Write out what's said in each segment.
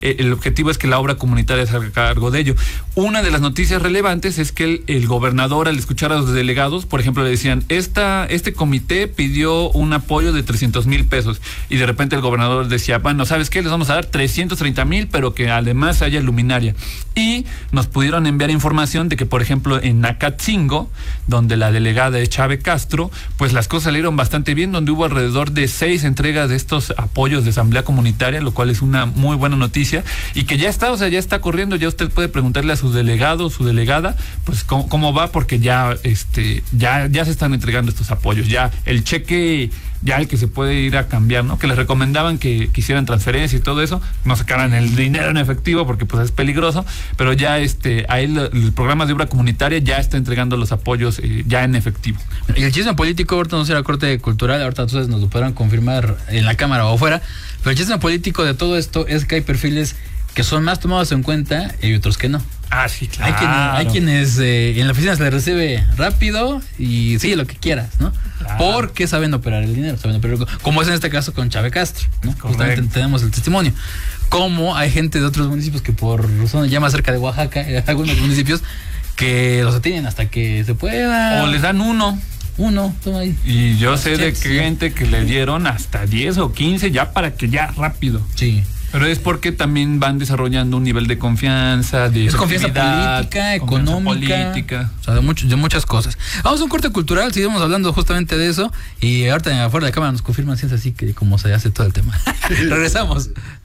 El objetivo es que la obra comunitaria se haga cargo de ello. Una de las noticias relevantes es que el gobernador, al escuchar a los delegados, por ejemplo, le decían, este comité pidió un apoyo de 300,000 pesos, y de repente el gobernador decía, bueno, ¿sabes qué? Les vamos a dar 330,000, pero que además haya luminaria. Y nos pudieron enviar información de que, por ejemplo, en Acatzingo, donde la delegada es Chávez Castro, pues las cosas salieron bastante bien, donde hubo alrededor de 6 entregas de estos apoyos de asamblea comunitaria, lo cual es una muy buena noticia. Y que ya está corriendo, ya usted puede preguntarle a su delegado, su delegada, pues cómo va, porque ya se están entregando estos apoyos, ya el cheque, ya el que se puede ir a cambiar, ¿no? Que les recomendaban que hicieran transferencia y todo eso, no sacaran el dinero en efectivo porque pues es peligroso, pero ya ahí el programa de obra comunitaria ya está entregando los apoyos ya en efectivo. Y el chisme político, ahorita no sé la Corte Cultural, ahorita ustedes nos lo podrán confirmar en la cámara o afuera, pero el chisme político de todo esto es que hay perfiles que son más tomados en cuenta y otros que no. Ah, sí, claro. Hay quienes en la oficina se les recibe rápido y sí, lo que quieras, ¿no? Claro. Porque saben operar el dinero, como es en este caso con Chávez Castro, ¿no? Justamente tenemos el testimonio. Como hay gente de otros municipios que por zona ya más cerca de Oaxaca, algunos municipios que los atienden hasta que se pueda. O les dan uno, toma ahí. Y yo sé de gente que le dieron hasta 10 o 15 ya para que ya rápido. Sí. Pero es porque también van desarrollando un nivel de confianza, es confianza política, económica, o sea, de muchas cosas. Vamos a un corte cultural, seguimos hablando justamente de eso, y ahorita afuera de la cámara nos confirman si es así que como se hace todo el tema. Regresamos.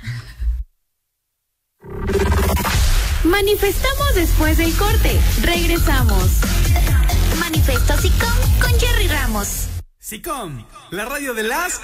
Manifestamos después del corte. Regresamos. Manifesto SICOM con Jerry Ramos. SICOM, la radio de las